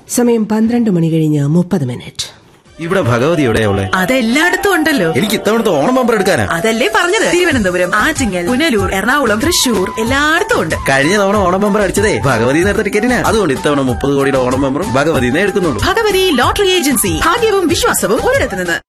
സമയം 12 മണി കഴിഞ്ഞ് 30 ഇവിടെ ഭഗവതി എവിടെയുള്ള? അതെല്ലായിടത്തും ഉണ്ടല്ലോ. എനിക്ക് ഇത്തവണത്തെ ഓണം ബമ്പർ എടുക്കാനാ. അതല്ലേ പറഞ്ഞത്, തിരുവനന്തപുരം, ആറ്റിങ്ങൽ, പുനലൂർ, എറണാകുളം, തൃശൂർ എല്ലായിടത്തും ഉണ്ട്. കഴിഞ്ഞ തവണ ഓണം ബമ്പർ അടിച്ചതേ ഭഗവതി നേരത്തെ ടിക്കറ്റിനാ. അതുകൊണ്ട് ഇത്തവണ 30 കോടിയുടെ ഓണം ബമ്പറും ഭഗവതിനെ എടുക്കുന്നുള്ളൂ. ഭഗവതി ലോട്ടറി ഏജൻസി, ഭാഗ്യവും വിശ്വാസവും ഒരിടത്ത് നിന്ന്.